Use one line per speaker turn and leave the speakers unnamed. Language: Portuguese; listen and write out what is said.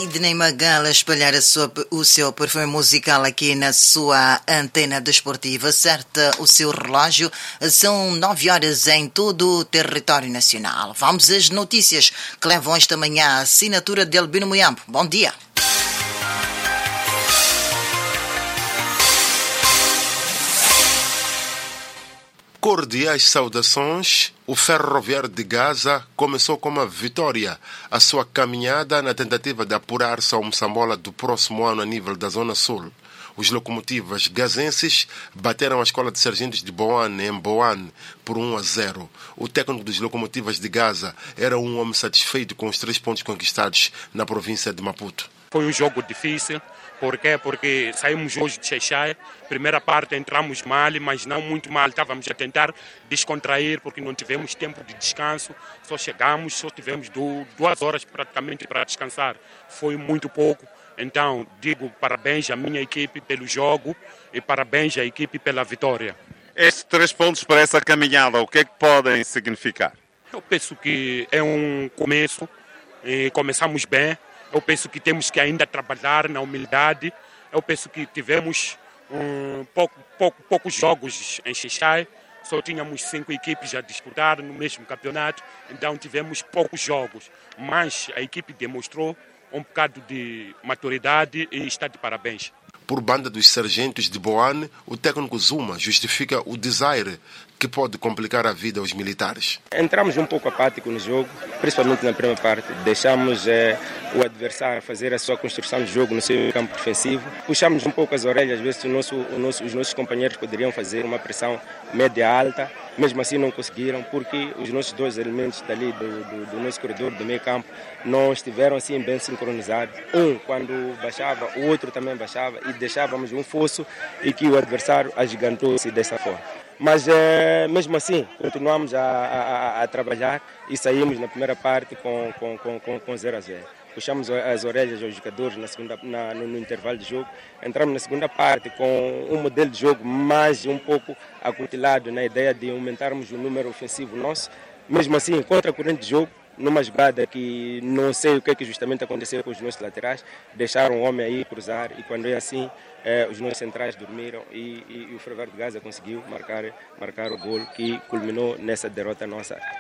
Sidney Magala espalhar o seu perfume musical aqui na sua antena desportiva. Certa o seu relógio, são 9 horas em todo o território nacional. Vamos às notícias que levam esta manhã a assinatura de Albino Muyambo. Bom dia.
Cordiais saudações. O Ferroviário de Gaza começou com uma vitória a sua caminhada na tentativa de apurar-se ao Moçambola do próximo ano a nível da Zona Sul. Os locomotivas gazenses bateram a Escola de Sargentos de Boane em Boane por 1-0. O técnico dos locomotivas de Gaza era um homem satisfeito com os 3 pontos conquistados na província de Maputo.
Foi um jogo difícil. Por quê? Porque saímos hoje de Xai-Xai. Primeira parte entramos mal, mas não muito mal. Estávamos a tentar descontrair porque não tivemos tempo de descanso. Só chegamos, só tivemos 2 horas praticamente para descansar. Foi muito pouco. Então, digo parabéns à minha equipe pelo jogo e parabéns à equipe pela vitória.
Estes 3 pontos para essa caminhada, o que é que podem significar?
Eu penso que é um começo. Começamos bem. Eu penso que temos que ainda trabalhar na humildade. Eu penso que tivemos poucos jogos em Xai-Xai. Só tínhamos 5 equipes a disputar no mesmo campeonato. Então tivemos poucos jogos. Mas a equipe demonstrou um bocado de maturidade e está de parabéns.
Por banda dos Sargentos de Boane, o técnico Zuma justifica o desaire que pode complicar a vida aos militares.
Entramos um pouco apático no jogo, principalmente na primeira parte. Deixamos o adversário fazer a sua construção de jogo no seu campo defensivo. Puxamos um pouco as orelhas, às vezes os nossos companheiros poderiam fazer uma pressão média-alta, mesmo assim não conseguiram, porque os nossos 2 elementos dali do nosso corredor do meio campo não estiveram assim bem sincronizados. Um quando baixava, o outro também baixava e deixávamos um fosso e que o adversário agigantou-se dessa forma. Mas mesmo assim continuamos a trabalhar e saímos na primeira parte com 0-0. Puxamos as orelhas aos jogadores no intervalo de jogo. Entramos na segunda parte com um modelo de jogo mais um pouco acutilado na ideia de aumentarmos o número ofensivo nosso. Mesmo assim, contra a corrente de jogo, numa jogada que não sei o que é que justamente aconteceu com os nossos laterais, deixaram o homem aí cruzar e quando é assim, os nossos centrais dormiram e o Ferroviário de Gaza conseguiu marcar o golo que culminou nessa derrota nossa